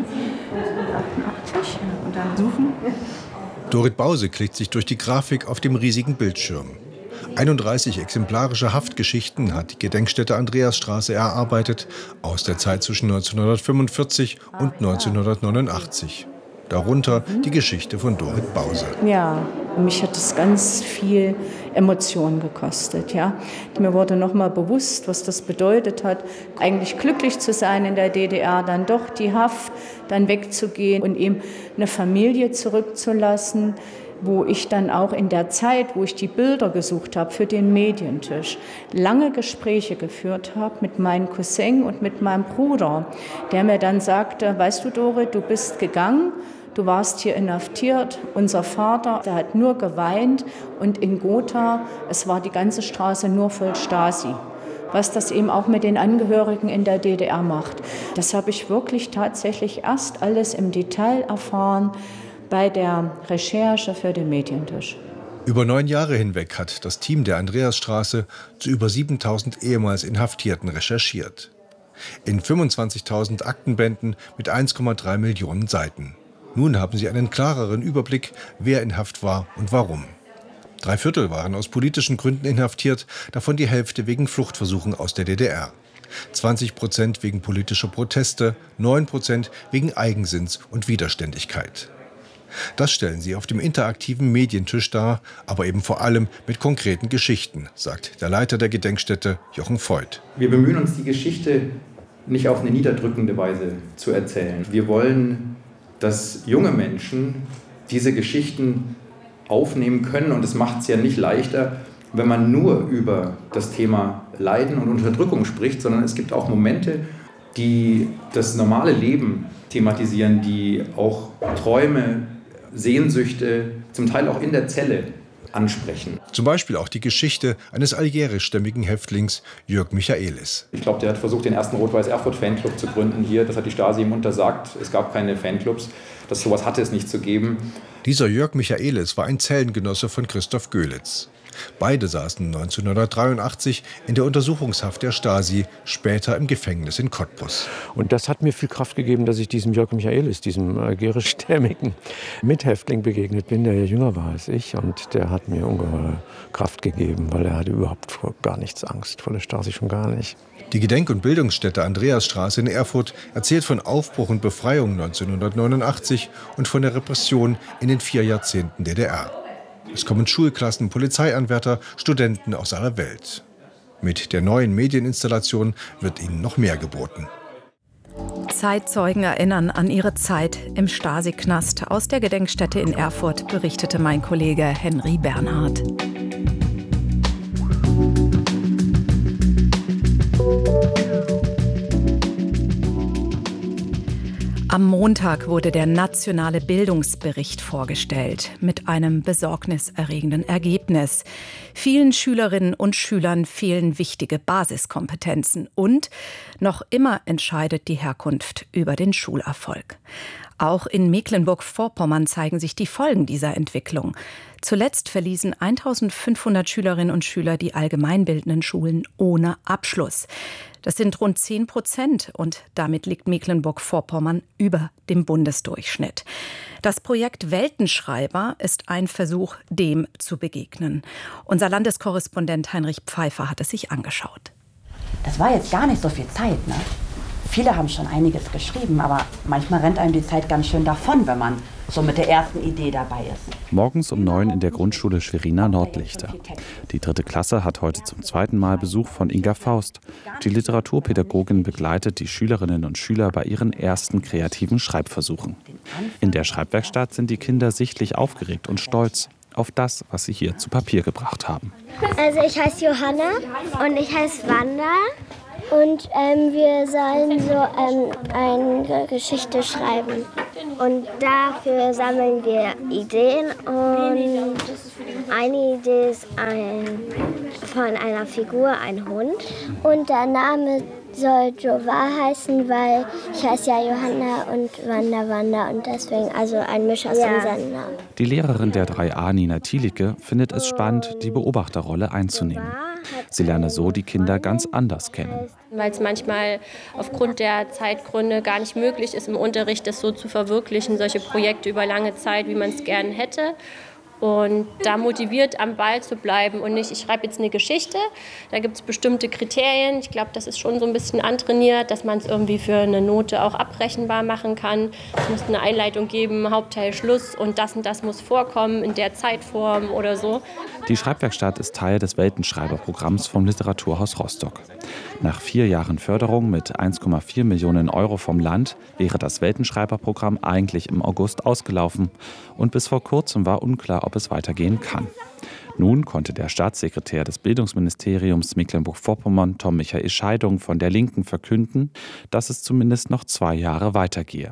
88 und dann suchen. Dorit Bause klickt sich durch die Grafik auf dem riesigen Bildschirm. 31 exemplarische Haftgeschichten hat die Gedenkstätte Andreasstraße erarbeitet aus der Zeit zwischen 1945 und 1989. Darunter die Geschichte von Dorit Bause. Ja, mich hat es ganz viel Emotionen gekostet. Ja. Mir wurde noch mal bewusst, was das bedeutet hat, eigentlich glücklich zu sein in der DDR, dann doch die Haft, dann wegzugehen und eben eine Familie zurückzulassen, wo ich dann auch in der Zeit, wo ich die Bilder gesucht habe für den Medientisch, lange Gespräche geführt habe mit meinem Cousin und mit meinem Bruder, der mir dann sagte, weißt du Dorit, du bist gegangen, du warst hier inhaftiert, unser Vater, der hat nur geweint und in Gotha, es war die ganze Straße nur voll Stasi. Was das eben auch mit den Angehörigen in der DDR macht. Das habe ich wirklich tatsächlich erst alles im Detail erfahren, bei der Recherche für den Medientisch. Über 9 Jahre hinweg hat das Team der Andreasstraße zu über 7.000 ehemals Inhaftierten recherchiert. In 25.000 Aktenbänden mit 1,3 Millionen Seiten. Nun haben sie einen klareren Überblick, wer in Haft war und warum. 3/4 waren aus politischen Gründen inhaftiert, davon die Hälfte wegen Fluchtversuchen aus der DDR. 20% wegen politischer Proteste, 9% wegen Eigensinns und Widerständigkeit. Das stellen sie auf dem interaktiven Medientisch dar, aber eben vor allem mit konkreten Geschichten, sagt der Leiter der Gedenkstätte Jochen Voigt. Wir bemühen uns, die Geschichte nicht auf eine niederdrückende Weise zu erzählen. Wir wollen, dass junge Menschen diese Geschichten aufnehmen können. Und es macht es ja nicht leichter, wenn man nur über das Thema Leiden und Unterdrückung spricht, sondern es gibt auch Momente, die das normale Leben thematisieren, die auch Träume, Sehnsüchte, zum Teil auch in der Zelle ansprechen. Zum Beispiel auch die Geschichte eines algerischstämmigen Häftlings Jörg Michaelis. Ich glaube, der hat versucht, den ersten Rot-Weiß-Erfurt-Fanclub zu gründen hier. Das hat die Stasi ihm untersagt. Es gab keine Fanclubs. Sowas hatte es nicht zu geben. Dieser Jörg Michaelis war ein Zellengenosse von Christoph Göhlitz. Beide saßen 1983 in der Untersuchungshaft der Stasi, später im Gefängnis in Cottbus. Und das hat mir viel Kraft gegeben, dass ich diesem Jörg Michaelis, diesem algerischstämmigen Mithäftling begegnet bin, der ja jünger war als ich. Und der hat mir ungeheure Kraft gegeben, weil er hatte überhaupt vor gar nichts Angst, vor der Stasi schon gar nicht. Die Gedenk- und Bildungsstätte Andreasstraße in Erfurt erzählt von Aufbruch und Befreiung 1989 und von der Repression in den 4 Jahrzehnten DDR. Es kommen Schulklassen, Polizeianwärter, Studenten aus aller Welt. Mit der neuen Medieninstallation wird ihnen noch mehr geboten. Zeitzeugen erinnern an ihre Zeit im Stasi-Knast. Aus der Gedenkstätte in Erfurt berichtete mein Kollege Henry Bernhard. Am Montag wurde der nationale Bildungsbericht vorgestellt mit einem besorgniserregenden Ergebnis. Vielen Schülerinnen und Schülern fehlen wichtige Basiskompetenzen und noch immer entscheidet die Herkunft über den Schulerfolg. Auch in Mecklenburg-Vorpommern zeigen sich die Folgen dieser Entwicklung. Zuletzt verließen 1.500 Schülerinnen und Schüler die allgemeinbildenden Schulen ohne Abschluss. Das sind rund 10% und damit liegt Mecklenburg-Vorpommern über dem Bundesdurchschnitt. Das Projekt Weltenschreiber ist ein Versuch, dem zu begegnen. Unser Landeskorrespondent Heinrich Pfeiffer hat es sich angeschaut. Das war jetzt gar nicht so viel Zeit, ne? Viele haben schon einiges geschrieben, aber manchmal rennt einem die Zeit ganz schön davon, wenn man so mit der ersten Idee dabei ist. Morgens um 9 in der Grundschule Schweriner Nordlichter. Die 3. Klasse hat heute zum 2. Mal Besuch von Inga Faust. Die Literaturpädagogin begleitet die Schülerinnen und Schüler bei ihren ersten kreativen Schreibversuchen. In der Schreibwerkstatt sind die Kinder sichtlich aufgeregt und stolz auf das, was sie hier zu Papier gebracht haben. Also ich heiße Johanna und ich heiße Wanda. Und wir sollen so eine Geschichte schreiben. Und dafür sammeln wir Ideen. Und eine Idee ist von einer Figur, ein Hund. Und der Name soll Jova heißen, weil ich heiße ja Johanna und Wanda und deswegen also ein Misch aus unseren Namen. Die Lehrerin der 3a, Nina Thielicke, findet es spannend, die Beobachterrolle einzunehmen. Sie lerne so die Kinder ganz anders kennen. Weil es manchmal aufgrund der Zeitgründe gar nicht möglich ist, im Unterricht das so zu verwirklichen, solche Projekte über lange Zeit, wie man es gern hätte. Und da motiviert am Ball zu bleiben und nicht, ich schreibe jetzt eine Geschichte, da gibt es bestimmte Kriterien. Ich glaube, das ist schon so ein bisschen antrainiert, dass man es irgendwie für eine Note auch abrechenbar machen kann. Es muss eine Einleitung geben, Hauptteil, Schluss und das muss vorkommen in der Zeitform oder so. Die Schreibwerkstatt ist Teil des Weltenschreiberprogramms vom Literaturhaus Rostock. Nach 4 Jahren Förderung mit 1,4 Millionen Euro vom Land wäre das Weltenschreiberprogramm eigentlich im August ausgelaufen. Und bis vor kurzem war unklar, ob es weitergehen kann. Nun konnte der Staatssekretär des Bildungsministeriums Mecklenburg-Vorpommern, Tom Michael Scheidung von der Linken, verkünden, dass es zumindest noch 2 Jahre weitergehe.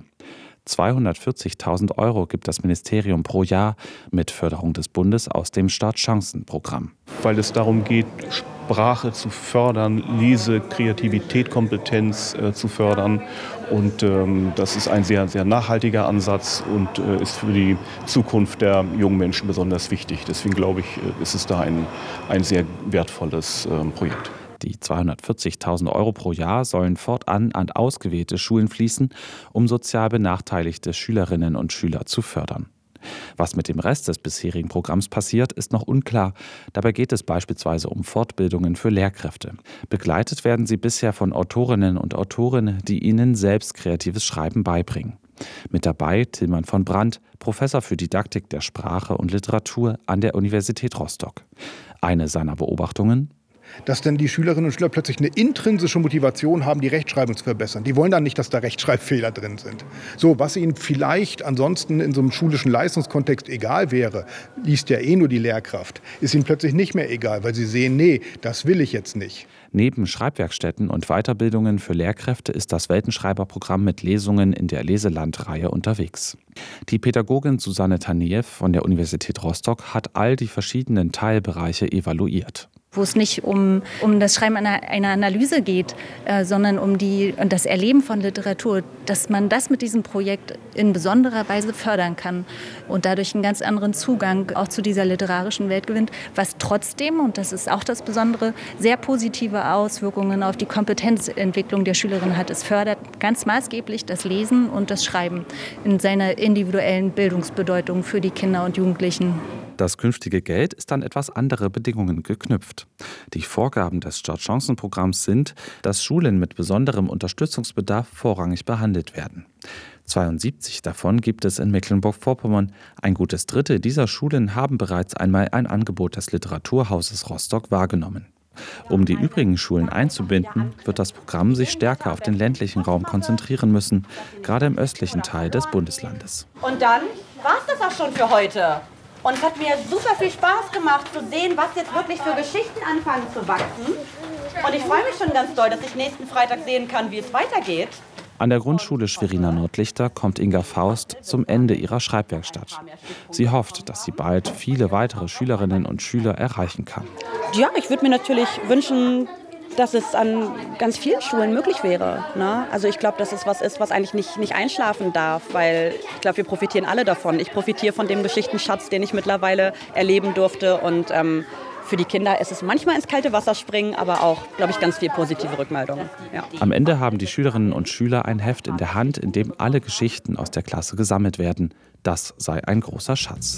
240.000 Euro gibt das Ministerium pro Jahr mit Förderung des Bundes aus dem Startchancenprogramm. Weil es darum geht, Sprache zu fördern, Lese, Kreativität, Kompetenz zu fördern. Und das ist ein sehr, sehr nachhaltiger Ansatz und ist für die Zukunft der jungen Menschen besonders wichtig. Deswegen glaube ich, ist es da ein sehr wertvolles Projekt. Die 240.000 Euro pro Jahr sollen fortan an ausgewählte Schulen fließen, um sozial benachteiligte Schülerinnen und Schüler zu fördern. Was mit dem Rest des bisherigen Programms passiert, ist noch unklar. Dabei geht es beispielsweise um Fortbildungen für Lehrkräfte. Begleitet werden sie bisher von Autorinnen und Autoren, die ihnen selbst kreatives Schreiben beibringen. Mit dabei Tilman von Brandt, Professor für Didaktik der Sprache und Literatur an der Universität Rostock. Eine seiner Beobachtungen: dass dann die Schülerinnen und Schüler plötzlich eine intrinsische Motivation haben, die Rechtschreibung zu verbessern. Die wollen dann nicht, dass da Rechtschreibfehler drin sind. So, was ihnen vielleicht ansonsten in so einem schulischen Leistungskontext egal wäre, liest ja eh nur die Lehrkraft, ist ihnen plötzlich nicht mehr egal, weil sie sehen, nee, das will ich jetzt nicht. Neben Schreibwerkstätten und Weiterbildungen für Lehrkräfte ist das Weltenschreiberprogramm mit Lesungen in der Leseland-Reihe unterwegs. Die Pädagogin Susanne Tanejew von der Universität Rostock hat all die verschiedenen Teilbereiche evaluiert. Wo es nicht um das Schreiben einer Analyse geht, sondern um das Erleben von Literatur, dass man das mit diesem Projekt in besonderer Weise fördern kann und dadurch einen ganz anderen Zugang auch zu dieser literarischen Welt gewinnt, was trotzdem, und das ist auch das Besondere, sehr positive Auswirkungen auf die Kompetenzentwicklung der Schülerinnen hat. Es fördert ganz maßgeblich das Lesen und das Schreiben in seiner individuellen Bildungsbedeutung für die Kinder und Jugendlichen. Das künftige Geld ist an etwas andere Bedingungen geknüpft. Die Vorgaben des Startchancenprogramms sind, dass Schulen mit besonderem Unterstützungsbedarf vorrangig behandelt werden. 72 davon gibt es in Mecklenburg-Vorpommern. Ein gutes Drittel dieser Schulen haben bereits einmal ein Angebot des Literaturhauses Rostock wahrgenommen. Um die übrigen Schulen einzubinden, wird das Programm sich stärker auf den ländlichen Raum konzentrieren müssen, gerade im östlichen Teil des Bundeslandes. Und dann war es das auch schon für heute. Und es hat mir super viel Spaß gemacht zu sehen, was jetzt wirklich für Geschichten anfangen zu wachsen. Und ich freue mich schon ganz doll, dass ich nächsten Freitag sehen kann, wie es weitergeht. An der Grundschule Schweriner Nordlichter kommt Inga Faust zum Ende ihrer Schreibwerkstatt. Sie hofft, dass sie bald viele weitere Schülerinnen und Schüler erreichen kann. Ja, ich würde mir natürlich wünschen, dass es an ganz vielen Schulen möglich wäre. Ne? Also ich glaube, dass es was ist, was eigentlich nicht einschlafen darf, weil ich glaube, wir profitieren alle davon. Ich profitiere von dem Geschichtenschatz, den ich mittlerweile erleben durfte, und für die Kinder ist es manchmal ins kalte Wasser springen, aber auch, glaube ich, ganz viel positive Rückmeldungen. Ja. Am Ende haben die Schülerinnen und Schüler ein Heft in der Hand, in dem alle Geschichten aus der Klasse gesammelt werden. Das sei ein großer Schatz.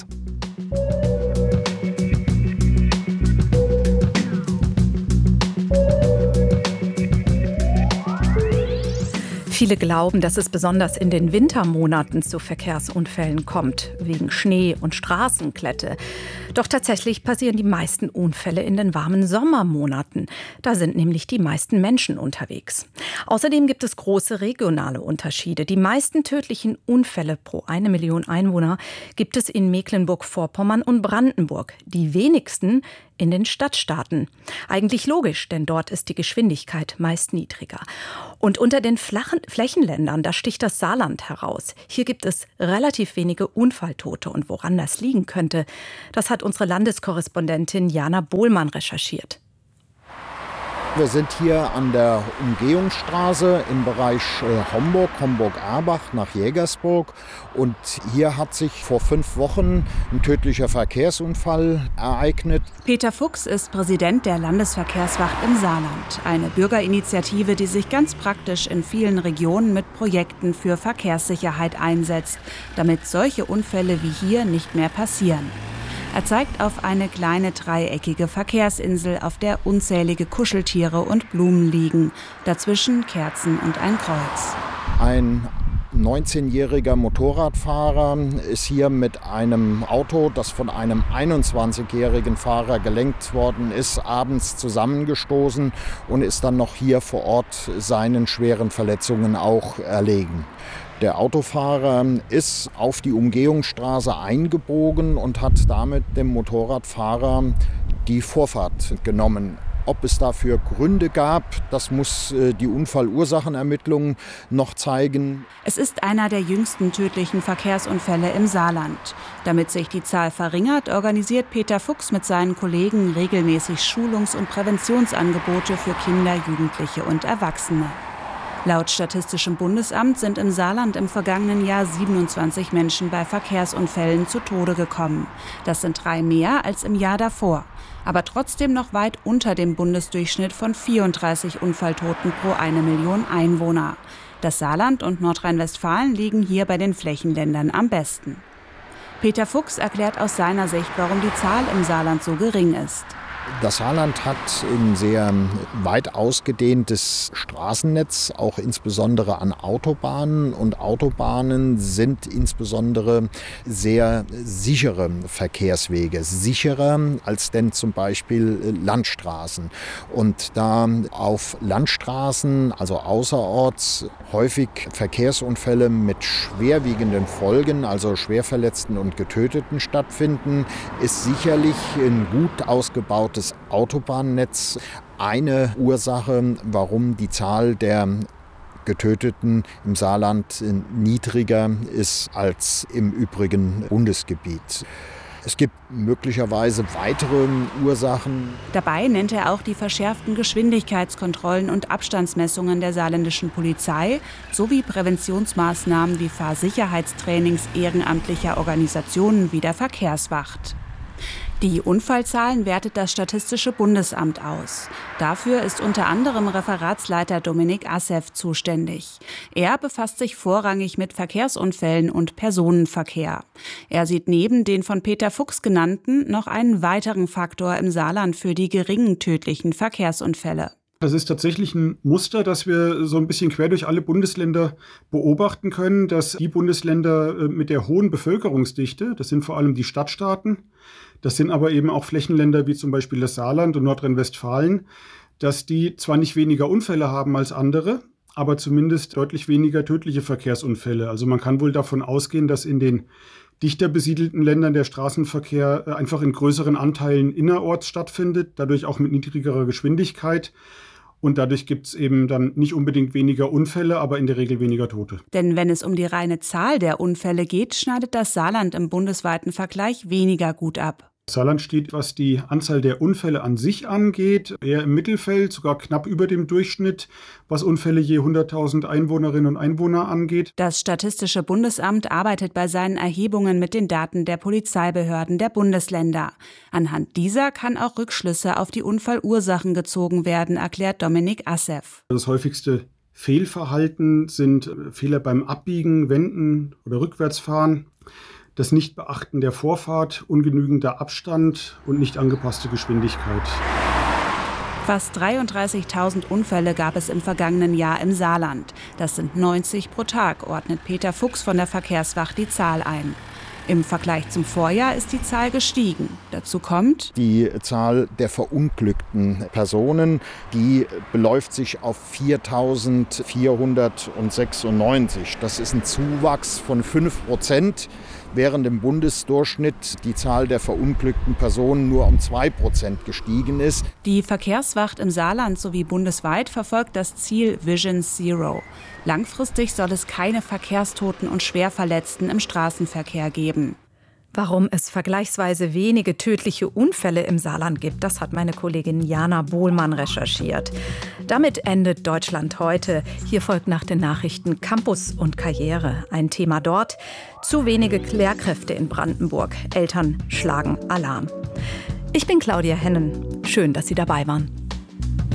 Viele glauben, dass es besonders in den Wintermonaten zu Verkehrsunfällen kommt, wegen Schnee und Straßenglätte. Doch tatsächlich passieren die meisten Unfälle in den warmen Sommermonaten. Da sind nämlich die meisten Menschen unterwegs. Außerdem gibt es große regionale Unterschiede. Die meisten tödlichen Unfälle pro 1 Million Einwohner gibt es in Mecklenburg-Vorpommern und Brandenburg. Die wenigsten in den Stadtstaaten. Eigentlich logisch, denn dort ist die Geschwindigkeit meist niedriger. Und unter den flachen Flächenländern, da sticht das Saarland heraus. Hier gibt es relativ wenige Unfalltote. Und woran das liegen könnte, das hat unsere Landeskorrespondentin Jana Bohlmann recherchiert. Wir sind hier an der Umgehungsstraße im Bereich Homburg-Erbach nach Jägersburg. Und hier hat sich vor 5 Wochen ein tödlicher Verkehrsunfall ereignet. Peter Fuchs ist Präsident der Landesverkehrswacht im Saarland. Eine Bürgerinitiative, die sich ganz praktisch in vielen Regionen mit Projekten für Verkehrssicherheit einsetzt, damit solche Unfälle wie hier nicht mehr passieren. Er zeigt auf eine kleine dreieckige Verkehrsinsel, auf der unzählige Kuscheltiere und Blumen liegen. Dazwischen Kerzen und ein Kreuz. Ein 19-jähriger Motorradfahrer ist hier mit einem Auto, das von einem 21-jährigen Fahrer gelenkt worden ist, abends zusammengestoßen und ist dann noch hier vor Ort seinen schweren Verletzungen auch erlegen. Der Autofahrer ist auf die Umgehungsstraße eingebogen und hat damit dem Motorradfahrer die Vorfahrt genommen. Ob es dafür Gründe gab, das muss die Unfallursachenermittlung noch zeigen. Es ist einer der jüngsten tödlichen Verkehrsunfälle im Saarland. Damit sich die Zahl verringert, organisiert Peter Fuchs mit seinen Kollegen regelmäßig Schulungs- und Präventionsangebote für Kinder, Jugendliche und Erwachsene. Laut Statistischem Bundesamt sind im Saarland im vergangenen Jahr 27 Menschen bei Verkehrsunfällen zu Tode gekommen. Das sind 3 mehr als im Jahr davor, aber trotzdem noch weit unter dem Bundesdurchschnitt von 34 Unfalltoten pro 1 Million Einwohner. Das Saarland und Nordrhein-Westfalen liegen hier bei den Flächenländern am besten. Peter Fuchs erklärt aus seiner Sicht, warum die Zahl im Saarland so gering ist. Das Saarland hat ein sehr weit ausgedehntes Straßennetz, auch insbesondere an Autobahnen. Und Autobahnen sind insbesondere sehr sichere Verkehrswege, sicherer als denn zum Beispiel Landstraßen. Und da auf Landstraßen, also außerorts, häufig Verkehrsunfälle mit schwerwiegenden Folgen, also Schwerverletzten und Getöteten stattfinden, ist sicherlich ein gut ausgebautes Autobahnnetz eine Ursache, warum die Zahl der Getöteten im Saarland niedriger ist als im übrigen Bundesgebiet. Es gibt möglicherweise weitere Ursachen. Dabei nennt er auch die verschärften Geschwindigkeitskontrollen und Abstandsmessungen der saarländischen Polizei sowie Präventionsmaßnahmen wie Fahrsicherheitstrainings ehrenamtlicher Organisationen wie der Verkehrswacht. Die Unfallzahlen wertet das Statistische Bundesamt aus. Dafür ist unter anderem Referatsleiter Dominik Assef zuständig. Er befasst sich vorrangig mit Verkehrsunfällen und Personenverkehr. Er sieht neben den von Peter Fuchs genannten noch einen weiteren Faktor im Saarland für die geringen tödlichen Verkehrsunfälle. Das ist tatsächlich ein Muster, das wir so ein bisschen quer durch alle Bundesländer beobachten können, dass die Bundesländer mit der hohen Bevölkerungsdichte, das sind vor allem die Stadtstaaten, das sind aber eben auch Flächenländer wie zum Beispiel das Saarland und Nordrhein-Westfalen, dass die zwar nicht weniger Unfälle haben als andere, aber zumindest deutlich weniger tödliche Verkehrsunfälle. Also man kann wohl davon ausgehen, dass in den dichter besiedelten Ländern der Straßenverkehr einfach in größeren Anteilen innerorts stattfindet, dadurch auch mit niedrigerer Geschwindigkeit. Und dadurch gibt es eben dann nicht unbedingt weniger Unfälle, aber in der Regel weniger Tote. Denn wenn es um die reine Zahl der Unfälle geht, schneidet das Saarland im bundesweiten Vergleich weniger gut ab. Saarland steht, was die Anzahl der Unfälle an sich angeht, eher im Mittelfeld, sogar knapp über dem Durchschnitt, was Unfälle je 100.000 Einwohnerinnen und Einwohner angeht. Das Statistische Bundesamt arbeitet bei seinen Erhebungen mit den Daten der Polizeibehörden der Bundesländer. Anhand dieser kann auch Rückschlüsse auf die Unfallursachen gezogen werden, erklärt Dominik Assef. Das häufigste Fehlverhalten sind Fehler beim Abbiegen, Wenden oder Rückwärtsfahren. Das Nichtbeachten der Vorfahrt, ungenügender Abstand und nicht angepasste Geschwindigkeit. Fast 33.000 Unfälle gab es im vergangenen Jahr im Saarland. Das sind 90 pro Tag, ordnet Peter Fuchs von der Verkehrswacht die Zahl ein. Im Vergleich zum Vorjahr ist die Zahl gestiegen. Dazu kommt die Zahl der verunglückten Personen, die beläuft sich auf 4.496. Das ist ein Zuwachs von 5%, während im Bundesdurchschnitt die Zahl der verunglückten Personen nur um 2% gestiegen ist. Die Verkehrswacht im Saarland sowie bundesweit verfolgt das Ziel Vision Zero. Langfristig soll es keine Verkehrstoten und Schwerverletzten im Straßenverkehr geben. Warum es vergleichsweise wenige tödliche Unfälle im Saarland gibt, das hat meine Kollegin Jana Bohlmann recherchiert. Damit endet Deutschland heute. Hier folgt nach den Nachrichten Campus und Karriere. Ein Thema dort: zu wenige Lehrkräfte in Brandenburg. Eltern schlagen Alarm. Ich bin Claudia Hennen. Schön, dass Sie dabei waren.